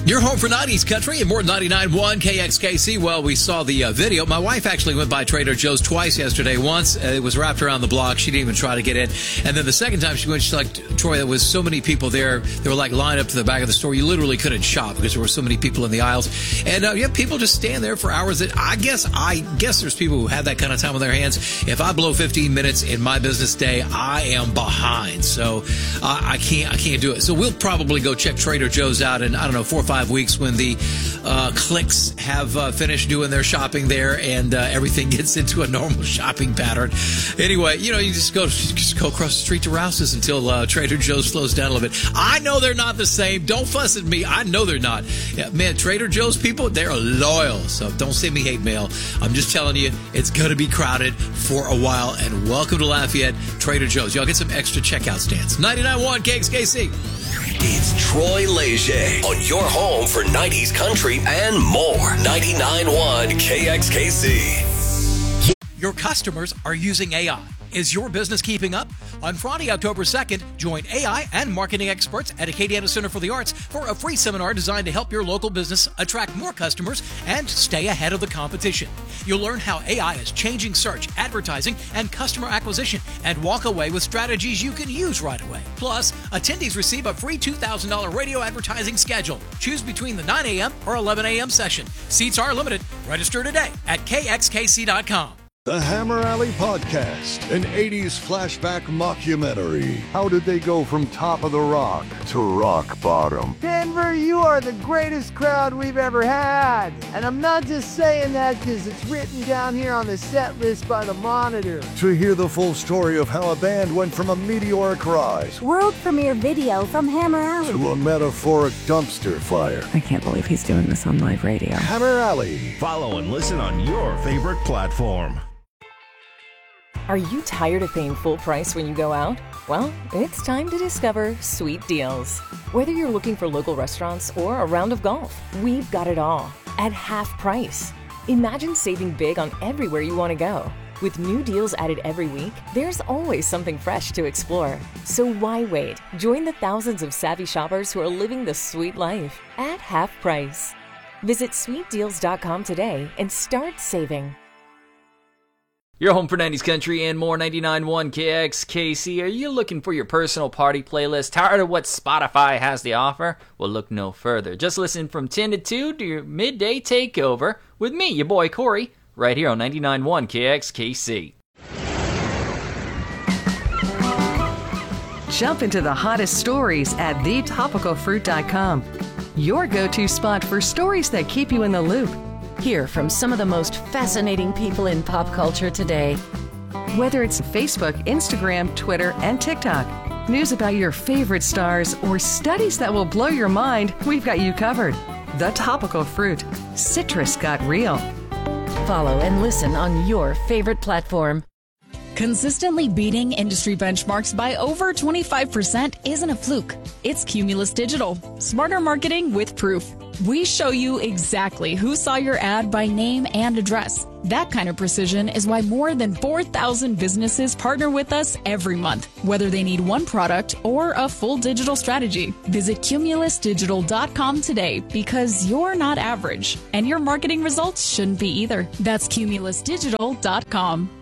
You're home for 90s country and more 99.1 KXKC. Well, we saw the video. My wife actually went by Trader Joe's twice yesterday. Once, it was wrapped around the block. She didn't even try to get in. And then the second time she went, she's like, Troy, there was so many people there. They were like lined up to the back of the store. You literally couldn't shop because there were so many people in the aisles. And people just stand there for hours. That I guess there's people who have that kind of time on their hands. If I blow 15 minutes in my business day, I am behind. So I can't do it. So we'll probably go check Trader Joe's out in, 4 or 5 weeks when the clicks have finished doing their shopping there and everything gets into a normal shopping pattern. Anyway, you just go across the street to Rouse's until Trader Joe's slows down a little bit. I know they're not the same. Don't fuss at me. I know they're not. Yeah, man, Trader Joe's people, they're loyal. So don't send me hate mail. I'm just telling you, it's going to be crowded for a while. And welcome to Lafayette, Trader Joe's. Y'all get some extra checkout stands. 99.1 KXKC. It's Troy Leger on your home for 90s country and more. 99.1 KXKC. Your customers are using AI. Is your business keeping up? On Friday, October 2nd, join AI and marketing experts at Acadiana Center for the Arts for a free seminar designed to help your local business attract more customers and stay ahead of the competition. You'll learn how AI is changing search, advertising, and customer acquisition, and walk away with strategies you can use right away. Plus, attendees receive a free $2,000 radio advertising schedule. Choose between the 9 a.m. or 11 a.m. session. Seats are limited. Register today at kxkc.com. The Hammer Alley Podcast, an 80s flashback mockumentary. How did they go from top of the rock to rock bottom? Denver, you are the greatest crowd we've ever had. And I'm not just saying that because it's written down here on the set list by the Monitor. To hear the full story of how a band went from a meteoric rise, world premiere video from Hammer Alley, to a metaphoric dumpster fire. I can't believe he's doing this on live radio. Hammer Alley. Follow and listen on your favorite platform. Are you tired of paying full price when you go out? Well, it's time to discover Sweet Deals. Whether you're looking for local restaurants or a round of golf, we've got it all at half price. Imagine saving big on everywhere you want to go. With new deals added every week, there's always something fresh to explore. So why wait? Join the thousands of savvy shoppers who are living the sweet life at half price. Visit sweetdeals.com today and start saving. Your home for 90s country and more. 99.1 KXKC. Are you looking for your personal party playlist? Tired of what Spotify has to offer? Well, look no further. Just listen from 10 to 2 to your midday takeover with me, your boy Corey, right here on 99.1 KXKC. Jump into the hottest stories at thetopicalfruit.com. Your go-to spot for stories that keep you in the loop. Hear from some of the most fascinating people in pop culture today. Whether it's Facebook, Instagram, Twitter, and TikTok, news about your favorite stars, or studies that will blow your mind, we've got you covered. The Topical Fruit. Citrus got real. Follow and listen on your favorite platform. Consistently beating industry benchmarks by over 25% isn't a fluke. It's Cumulus Digital. Smarter marketing with proof. We show you exactly who saw your ad by name and address. That kind of precision is why more than 4,000 businesses partner with us every month, whether they need one product or a full digital strategy. Visit cumulusdigital.com today because you're not average, and your marketing results shouldn't be either. That's cumulusdigital.com.